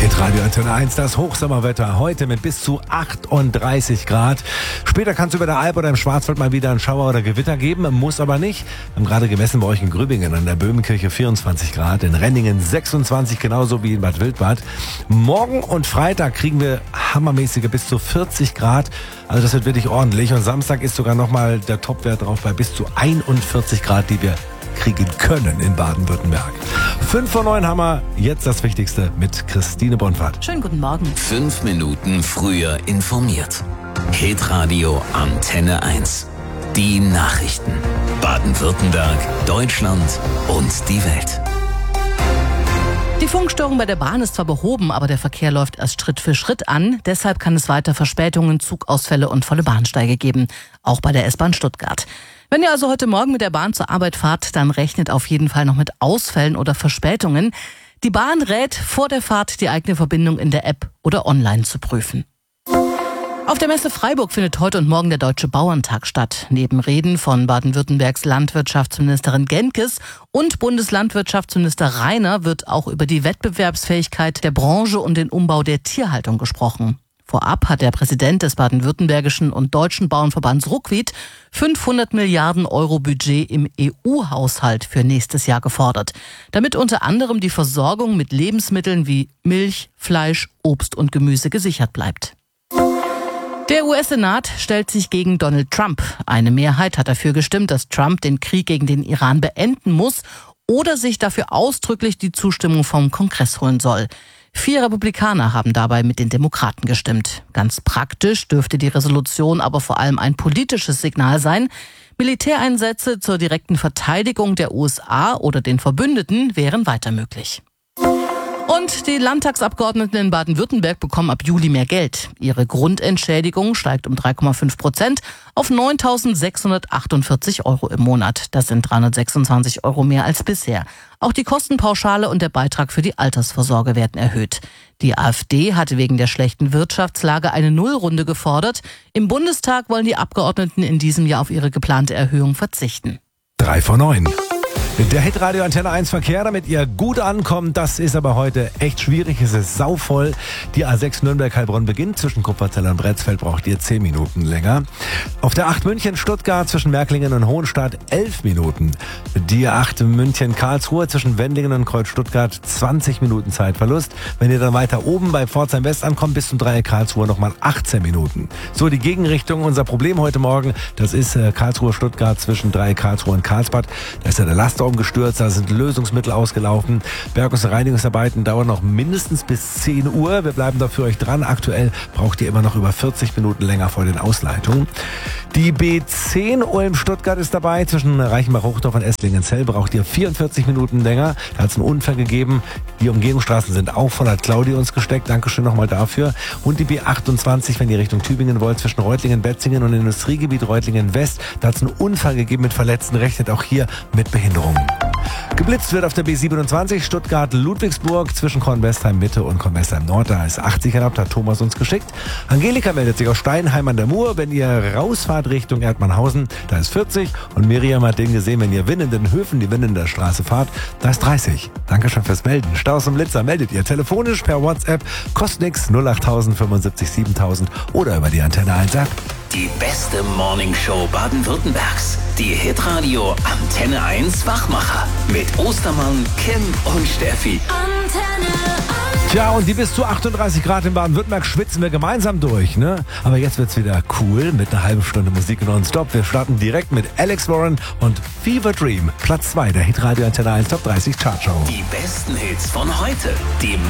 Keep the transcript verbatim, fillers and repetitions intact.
Hitradio Antenne eins, das Hochsommerwetter. Heute mit bis zu achtunddreißig Grad. Später kann es über der Alp oder im Schwarzwald mal wieder einen Schauer oder Gewitter geben, muss aber nicht. Wir haben gerade gemessen bei euch in Grübingen an der Böhmenkirche vierundzwanzig Grad, in Renningen sechsundzwanzig, genauso wie in Bad Wildbad. Morgen und Freitag kriegen wir hammermäßige bis zu vierzig Grad. Also das wird wirklich ordentlich. Und Samstag ist sogar nochmal der Topwert drauf bei bis zu einundvierzig Grad, die wir kriegen können in Baden-Württemberg. Fünf vor neun haben wir jetzt das Wichtigste mit Christine Bonfart. Schönen guten Morgen. Fünf Minuten früher informiert. Hitradio Antenne eins. Die Nachrichten. Baden-Württemberg, Deutschland und die Welt. Die Funkstörung bei der Bahn ist zwar behoben, aber der Verkehr läuft erst Schritt für Schritt an. Deshalb kann es weiter Verspätungen, Zugausfälle und volle Bahnsteige geben. Auch bei der S-Bahn Stuttgart. Wenn ihr also heute Morgen mit der Bahn zur Arbeit fahrt, dann rechnet auf jeden Fall noch mit Ausfällen oder Verspätungen. Die Bahn rät, vor der Fahrt die eigene Verbindung in der App oder online zu prüfen. Auf der Messe Freiburg findet heute und morgen der Deutsche Bauerntag statt. Neben Reden von Baden-Württembergs Landwirtschaftsministerin Genkes und Bundeslandwirtschaftsminister Rainer wird auch über die Wettbewerbsfähigkeit der Branche und den Umbau der Tierhaltung gesprochen. Vorab hat der Präsident des baden-württembergischen und deutschen Bauernverbands Ruckwied fünfhundert Milliarden Euro Budget im E U-Haushalt für nächstes Jahr gefordert, damit unter anderem die Versorgung mit Lebensmitteln wie Milch, Fleisch, Obst und Gemüse gesichert bleibt. Der U S-Senat stellt sich gegen Donald Trump. Eine Mehrheit hat dafür gestimmt, dass Trump den Krieg gegen den Iran beenden muss oder sich dafür ausdrücklich die Zustimmung vom Kongress holen soll. Vier Republikaner haben dabei mit den Demokraten gestimmt. Ganz praktisch dürfte die Resolution aber vor allem ein politisches Signal sein. Militäreinsätze zur direkten Verteidigung der U S A oder den Verbündeten wären weiter möglich. Und die Landtagsabgeordneten in Baden-Württemberg bekommen ab Juli mehr Geld. Ihre Grundentschädigung steigt um drei Komma fünf Prozent auf neuntausendsechshundertachtundvierzig Euro im Monat. Das sind dreihundertsechsundzwanzig Euro mehr als bisher. Auch die Kostenpauschale und der Beitrag für die Altersvorsorge werden erhöht. Die AfD hatte wegen der schlechten Wirtschaftslage eine Nullrunde gefordert. Im Bundestag wollen die Abgeordneten in diesem Jahr auf ihre geplante Erhöhung verzichten. Drei vor neun. Der Hitradio Antenne eins Verkehr, damit ihr gut ankommt, das ist aber heute echt schwierig. Es ist sauvoll. Die A sechs Nürnberg-Heilbronn beginnt. Zwischen Kupferzell und Bretzfeld braucht ihr zehn Minuten länger. Auf der acht München-Stuttgart zwischen Märklingen und Hohenstadt elf Minuten. Die acht München-Karlsruhe zwischen Wendlingen und Kreuz-Stuttgart zwanzig Minuten Zeitverlust. Wenn ihr dann weiter oben bei Pforzheim West ankommt, bis zum Dreieck Karlsruhe nochmal achtzehn Minuten. So, die Gegenrichtung. Unser Problem heute Morgen, das ist äh, Karlsruhe-Stuttgart zwischen Dreieck Karlsruhe und Karlsbad. Da ist ja der Laster umgestürzt, da sind Lösungsmittel ausgelaufen. Bergungs- und Reinigungsarbeiten dauern noch mindestens bis zehn Uhr. Wir bleiben da für euch dran. Aktuell braucht ihr immer noch über vierzig Minuten länger vor den Ausleitungen. Die B zehn Ulm-Stuttgart ist dabei. Zwischen Reichenbach-Hochdorf und Esslingen-Zell braucht ihr vierundvierzig Minuten länger. Da hat es einen Unfall gegeben. Die Umgehungsstraßen sind auch voll, hat Claudi uns gesteckt. Dankeschön nochmal dafür. Und die B achtundzwanzig, wenn ihr Richtung Tübingen wollt, zwischen Reutlingen, Betzingen und Industriegebiet Reutlingen-West. Da hat es einen Unfall gegeben mit Verletzten. Rechnet auch hier mit Behinderungen. Geblitzt wird auf der B siebenundzwanzig Stuttgart-Ludwigsburg zwischen Kornwestheim-Mitte und Kornwestheim-Nord. Da ist achtzig erlaubt, hat Thomas uns geschickt. Angelika meldet sich aus Steinheim an der Mur. Wenn ihr rausfahrt Richtung Erdmannhausen, da ist vierzig. Und Miriam hat den gesehen, wenn ihr Winnenden Höfen, die Winnender Straße fahrt, da ist dreißig. Dankeschön fürs Melden. Staus und Blitzer meldet ihr telefonisch per WhatsApp. Kostet nix, null achttausend fünfundsiebzig siebentausend oder über die Antenne eins App. Die beste Morningshow Baden-Württembergs. Die Hitradio Antenne eins Wachmacher. Mit Ostermann, Kim und Steffi. Antenne eins. Tja, und die bis zu achtunddreißig Grad in Baden-Württemberg schwitzen wir gemeinsam durch, ne? Aber jetzt wird's wieder cool mit einer halben Stunde Musik nonstop. Wir starten direkt mit Alex Warren und Fever Dream. Platz zwei der Hitradio Antenne eins Top dreißig Chartshow. Die besten Hits von heute. Die